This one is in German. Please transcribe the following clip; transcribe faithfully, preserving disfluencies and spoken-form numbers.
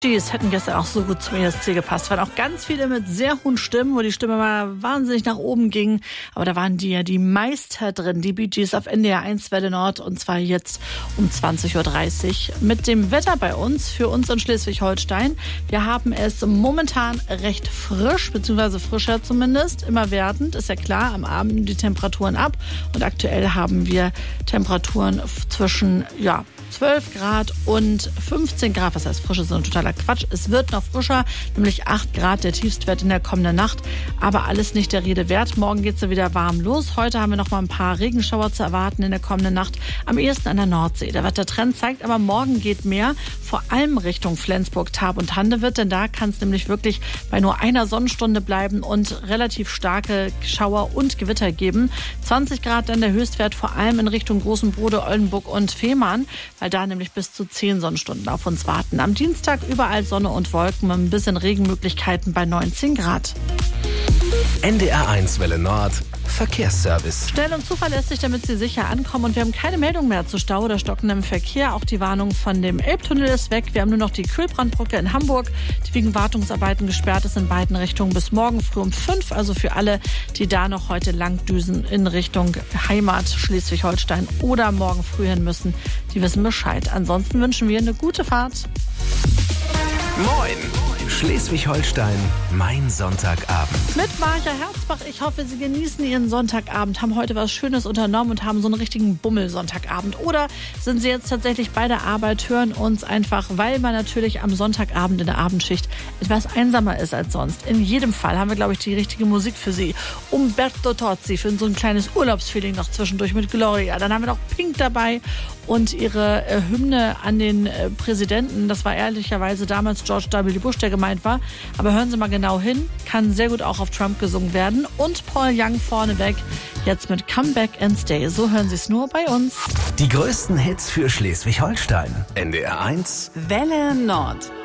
Die hätten gestern auch so gut zum E S C gepasst. Es waren auch ganz viele mit sehr hohen Stimmen, wo die Stimme mal wahnsinnig nach oben ging. Aber da waren die ja die Meister drin, die Bee Gees auf N D R eins Welle Nord. Und zwar jetzt um zwanzig Uhr dreißig. Mit dem Wetter bei uns, für uns in Schleswig-Holstein. Wir haben es momentan recht frisch, beziehungsweise frischer zumindest. Immer werdend, ist ja klar. Am Abend nehmen die Temperaturen ab. Und aktuell haben wir Temperaturen zwischen, ja, zwölf Grad und fünfzehn Grad. Was heißt frisch? Das ist ein totaler Quatsch. Es wird noch frischer, nämlich acht Grad der Tiefstwert in der kommenden Nacht. Aber alles nicht der Rede wert. Morgen geht es wieder warm los. Heute haben wir noch mal ein paar Regenschauer zu erwarten in der kommenden Nacht. Am ehesten an der Nordsee. Der Wettertrend zeigt aber, morgen geht mehr. Vor allem Richtung Flensburg, Tharp und Handewitt. Denn da kann es nämlich wirklich bei nur einer Sonnenstunde bleiben und relativ starke Schauer und Gewitter geben. zwanzig Grad dann der Höchstwert, vor allem in Richtung Großen Brode, Oldenburg und Fehmarn, weil da nämlich bis zu zehn Sonnenstunden auf uns warten. Am Dienstag überall Sonne und Wolken mit ein bisschen Regenmöglichkeiten bei neunzehn Grad. N D R eins Welle Nord Verkehrsservice. Schnell und zuverlässig, damit Sie sicher ankommen. Und wir haben keine Meldung mehr zu Stau oder stockendem Verkehr. Auch die Warnung von dem Elbtunnel ist weg. Wir haben nur noch die Kühlbrandbrücke in Hamburg, die wegen Wartungsarbeiten gesperrt ist in beiden Richtungen bis morgen früh um fünf. Also für alle, die da noch heute langdüsen in Richtung Heimat Schleswig-Holstein oder morgen früh hin müssen, die wissen Bescheid. Ansonsten wünschen wir eine gute Fahrt. Moin! Schleswig-Holstein, mein Sonntagabend. Mit Marja Herzbach. Ich hoffe, Sie genießen Ihren Sonntagabend, haben heute was Schönes unternommen und haben so einen richtigen Bummel-Sonntagabend. Oder sind Sie jetzt tatsächlich bei der Arbeit, hören uns einfach, weil man natürlich am Sonntagabend in der Abendschicht etwas einsamer ist als sonst. In jedem Fall haben wir, glaube ich, die richtige Musik für Sie. Umberto Tozzi für so ein kleines Urlaubsfeeling noch zwischendurch mit Gloria. Dann haben wir noch Pink dabei und ihre äh, Hymne an den äh, Präsidenten. Das war ehrlicherweise damals George W. Bush, der gemeint war. Aber hören Sie mal genau hin. Kann sehr gut auch auf Trump gesungen werden. Und Paul Young vorneweg. Jetzt mit Come Back and Stay. So hören Sie es nur bei uns. Die größten Hits für Schleswig-Holstein. N D R eins Welle Nord.